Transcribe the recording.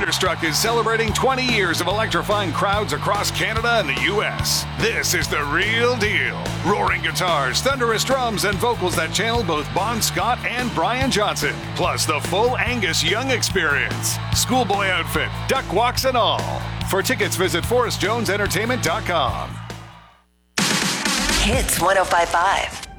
Thunderstruck is celebrating 20 years of electrifying crowds across Canada and the U.S. This is the real deal. Roaring guitars, thunderous drums, and vocals that channel both Bon Scott and Brian Johnson. Plus the full Angus Young experience. Schoolboy outfit, duck walks and all. For tickets, visit ForrestJonesEntertainment.com. Hits 105.5.